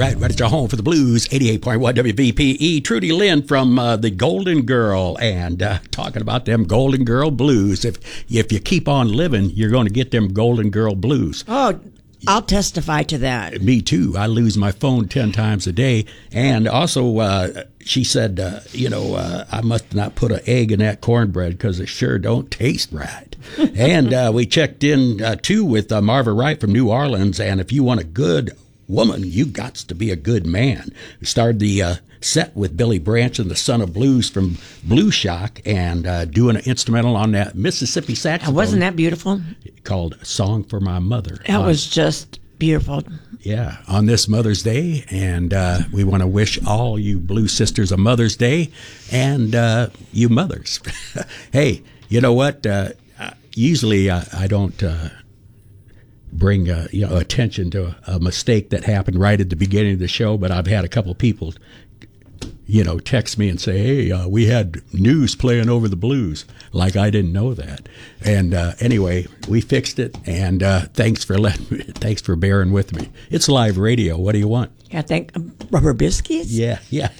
right at your home for the blues, 88.1 WVPE. Trudy Lynn from the Golden Girl, and talking about them Golden Girl blues. If you keep on living, you're going to get them Golden Girl blues. Oh, I'll testify to that. Me too. I lose my phone 10 times a day. And also, she said, I must not put an egg in that cornbread because it sure don't taste right. And we checked in, too, with Marva Wright from New Orleans. And if you want a good woman, you got to be a good man. We started the set with Billy Branch and the Son of Blues from Blue Shock, and doing an instrumental on that Mississippi saxophone. Wasn't that beautiful? Called Song for My Mother. That was just beautiful. Yeah, on this Mother's Day, and we want to wish all you Blue Sisters a Mother's Day, and you mothers. Hey, you know what? Usually I don't bring attention to a mistake that happened right at the beginning of the show, but I've had a couple people text me and say, hey, we had news playing over the blues, like I didn't know that. And anyway, we fixed it, and thanks for bearing with me. It's live radio. What do you want? I think rubber biscuits? Yeah.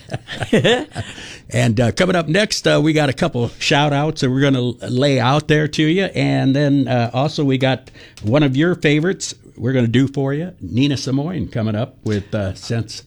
And coming up next, we got a couple shout outs that we're going to lay out there to you. And then also we got one of your favorites we're going to do for you, Nina Simone, coming up with Since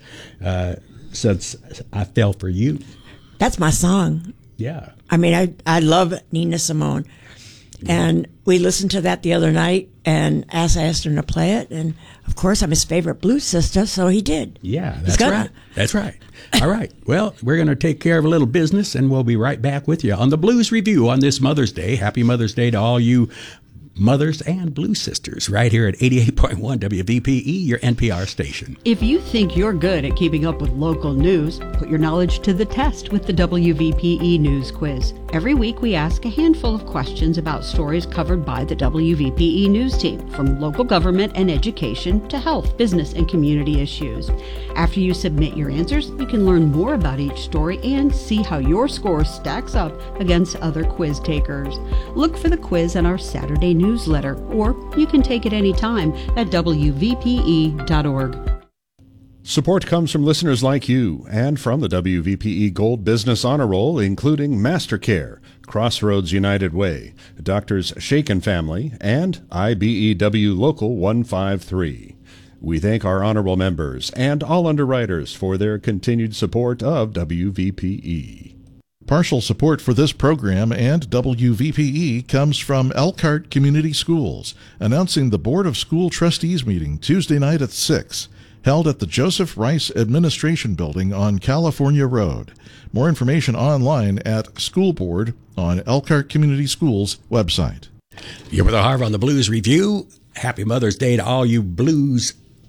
I Fell for You. That's my song. Yeah. I mean, I love Nina Simone. And we listened to that the other night, and I asked him to play it. And, of course, I'm his favorite blues sister, so he did. Yeah, that's right. That's right. All right. Well, we're going to take care of a little business, and we'll be right back with you on the Blues Review on this Mother's Day. Happy Mother's Day to all you mothers and blues sisters right here at 88.1 WVPE, your NPR station. If you think you're good at keeping up with local news, put your knowledge to the test with the WVPE News Quiz. Every week we ask a handful of questions about stories covered by the WVPE News team, from local government and education to health, business, and community issues. After you submit your answers, you can learn more about each story and see how your score stacks up against other quiz takers. Look for the quiz on our Saturday newsletter, or you can take it anytime at WVPE.org. Support comes from listeners like you and from the WVPE Gold Business Honor Roll, including MasterCare, Crossroads United Way, Doctors Shaken Family, and IBEW Local 153. We thank our honorable members and all underwriters for their continued support of WVPE. Partial support for this program and WVPE comes from Elkhart Community Schools, announcing the Board of School Trustees meeting Tuesday night at 6, held at the Joseph Rice Administration Building on California Road. More information online at School Board on Elkhart Community Schools website. You're with Harv on the Blues Review. Happy Mother's Day to all you blues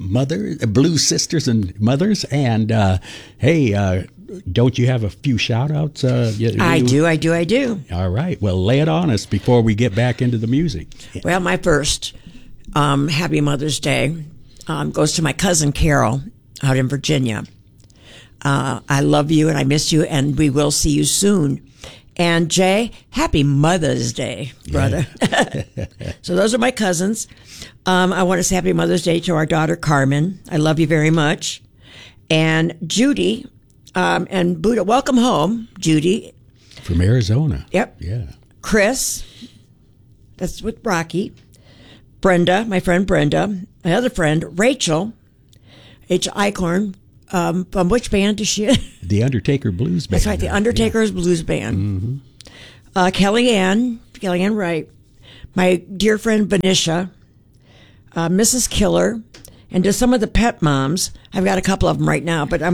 sisters and mothers. And hey, don't you have a few shout-outs? I do. All right. Well, lay it on us before we get back into the music. Well, my first Happy Mother's Day goes to my cousin Carol out in Virginia. I love you and I miss you, and we will see you soon. And Jay, Happy Mother's Day, brother. Yeah. So those are my cousins. I want to say Happy Mother's Day to our daughter Carmen. I love you very much. And Judy and Buddha, welcome home, Judy. From Arizona. Yep. Yeah. Chris, that's with Rocky. Brenda, my friend Brenda. My other friend, Rachel H. Eichhorn. From which band is she? The Undertaker Blues Band. That's right, the Undertaker's Blues Band. Mm-hmm. Kellyanne Wright. My dear friend Venetia. Mrs. Killer. And to some of the pet moms, I've got a couple of them right now, but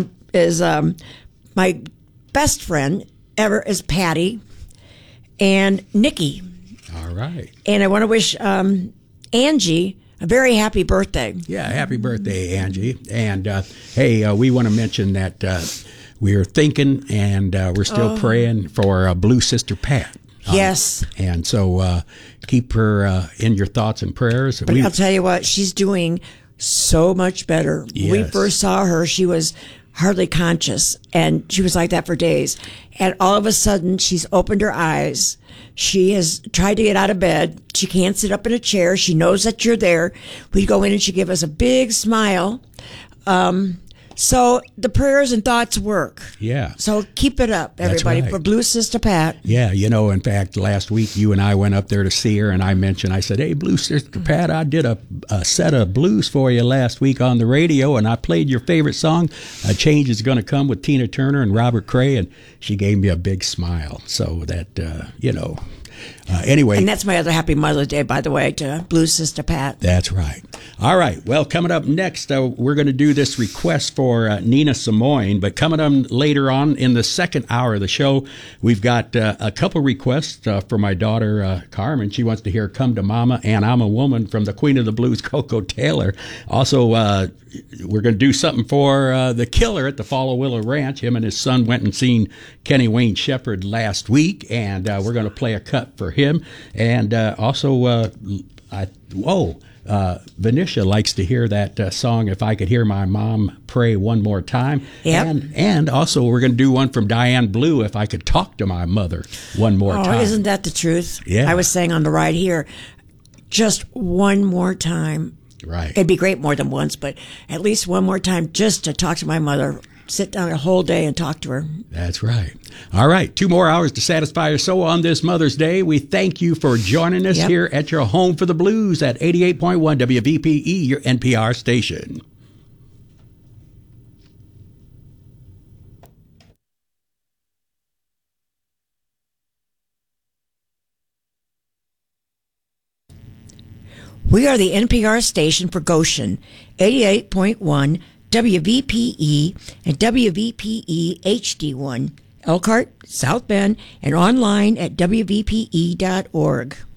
my best friend ever is Patty and Nikki. All right. And I want to wish Angie a very happy birthday. Yeah, happy birthday, Angie. And hey, we want to mention that we're thinking and we're still praying for Blue Sister Pat. Yes. And so keep her in your thoughts and prayers. But I'll tell you what, she's doing so much better. Yes. We first saw her, she was hardly conscious, and she was like that for days. And all of a sudden, she's opened her eyes. She has tried to get out of bed. She can't sit up in a chair. She knows that you're there. We go in and she give us a big smile. So the prayers and thoughts work. Yeah. So keep it up, everybody, right. for Blue Sister Pat. Yeah, in fact, last week you and I went up there to see her, and I said, hey, Blue Sister Pat, I did a set of blues for you last week on the radio, and I played your favorite song, A Change Is Gonna Come with Tina Turner and Robert Cray, and she gave me a big smile. So that, anyway. And that's my other happy Mother's Day, by the way, to Blue Sister Pat. That's right. All right. Well, coming up next, we're going to do this request for Nina Simoin. But coming up later on in the second hour of the show, we've got a couple requests for my daughter, Carmen. She wants to hear Come to Mama and I'm a Woman from the Queen of the Blues, Coco Taylor. Also, we're going to do something for the Killer at the Follow Willow Ranch. Him and his son went and seen Kenny Wayne Shepherd last week, and we're going to play a cut for him. And also, Venetia likes to hear that song, If I Could Hear My Mom Pray One More Time. Yep. And also, we're going to do one from Diane Blue, If I Could Talk to My Mother One More Time. Isn't that the truth? Yeah. I was saying on the ride here, just one more time. Right. It'd be great more than once, but at least one more time just to talk to my mother. Sit down a whole day and talk to her. That's right. All right. 2 more hours to satisfy your soul on this Mother's Day. We thank you for joining us here at your home for the blues at 88.1 WVPE, your NPR station. We are the NPR station for Goshen, 88.1 WVPE and WVPE HD1, Elkhart, South Bend, and online at WVPE.org.